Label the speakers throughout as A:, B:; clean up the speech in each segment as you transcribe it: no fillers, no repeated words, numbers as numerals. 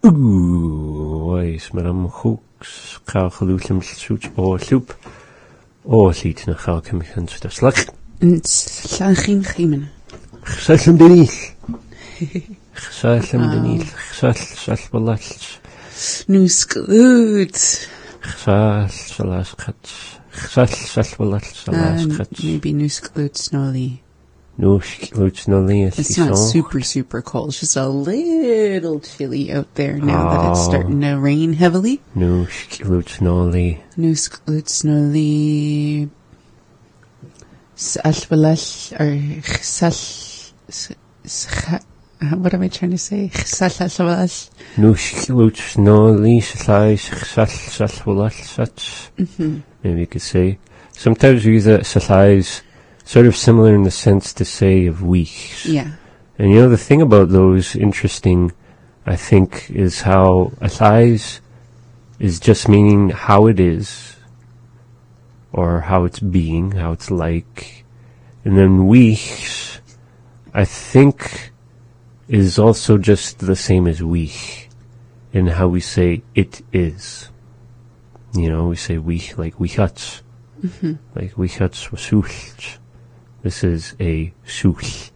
A: Ois, madam hooks, cow hallucim suit or soup, or seat in a cow chemicals to slug.
B: Slachim Chimen.
A: Xasam Denise. Xasam Denise. Xas
B: Nusglut.
A: Xas salas cuts. Xas salas cuts.
B: Maybe Nusglut Snolly.
A: It's
B: not super cold. It's just a little chilly out there now that it's starting to rain heavily.
A: Nusklutsnoli.
B: What am I trying to say?
A: Maybe you could say. Sometimes we use that salais sort of similar in the sense to say of weeks.
B: Yeah.
A: And you know, the thing about those interesting, I think, is how asais is just meaning how it is, or how it's being, how it's like. And then weeks, I think, is also just the same as week in how we say it is. You know, we say week like weechats. Like weechats wasuch. This is a such.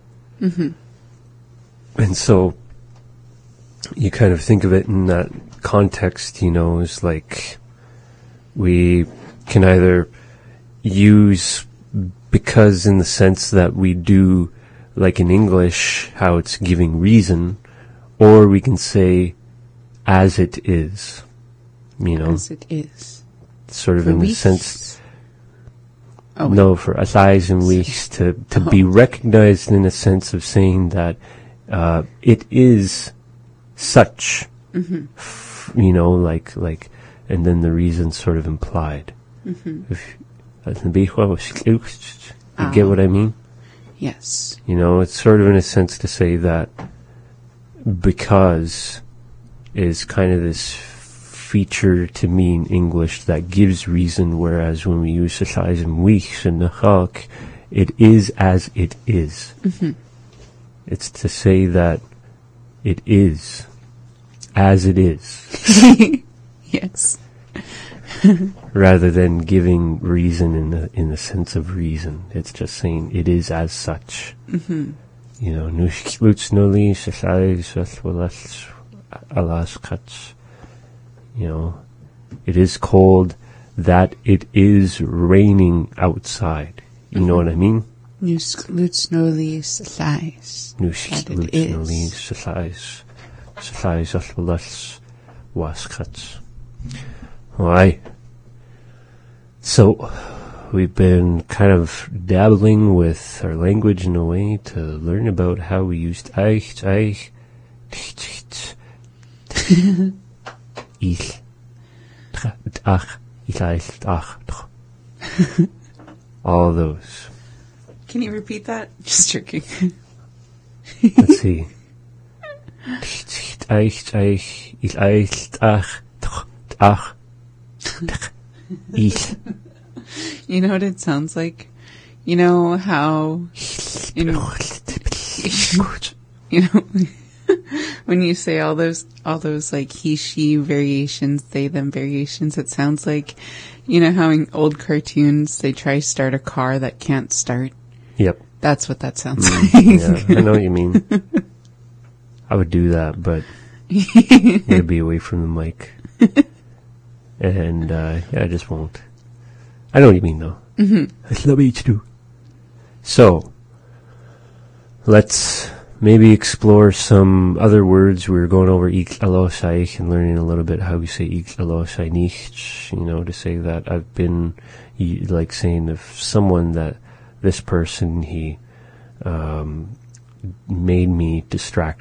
A: And so you kind of think of it in that context, you know, as like we can either use because in the sense that we do like in English how it's giving reason, or we can say as it is, you know.
B: As it is.
A: Sort of
B: For
A: in the
B: weeks?
A: sense.
B: Oh,
A: No, for asais and weeks to be recognized in a sense of saying that it is such, you know, like, and then the reason sort of implied. If you get what I mean?
B: yes.
A: You know, it's sort of in a sense to say that because is kind of this feature to me in English that gives reason, whereas when we use asais and weeks in the Chalk, it is as it is. It's to say that it is as it is.
B: Yes.
A: Rather than giving reason in the sense of reason. It's just saying it is as such. You know, nushlutsnoli asais alas cuts. You know, it is cold, that it is raining outside. You know what I mean?
B: Nusglutsnoli Salais.
A: Nushlutsnoli salais aswalas wascuts. Alright. So, we've been kind of dabbling with our language in a way to learn about how we used eich, all those.
B: Can you repeat that? Just joking.
A: Let's see.
B: You know what it sounds like? You know how you know when you say all those like he, she variations, they, them variations, it sounds like, you know how in old cartoons they try to start a car that can't start?
A: Yep.
B: That's what that sounds like.
A: Yeah, I know what you mean. I would do that, but I'm gonna be away from the mic. And, yeah, I just won't. I know what you mean, though. I love you too. So, let's maybe explore some other words. We were going over ich alosai and learning a little bit how we say ich alosai nicht, you know, to say that I've been, like saying of someone that this person, he, made me distracted.